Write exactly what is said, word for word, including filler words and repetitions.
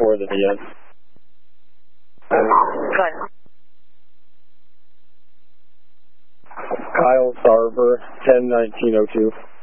before the end. Good. Kyle Sarver, ten nineteen oh two.